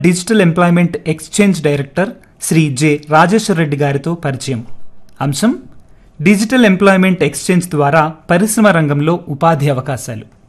Digital employment exchange director Shri J Rajeshwar Reddy గారితో పరిచయం. అంశం డిజిటల్ ఎంప్లాయ్మెంట్ ఎక్స్చేంజ్ ద్వారా పరిశ్రమ రంగంలో ఉపాధి అవకాశాలు.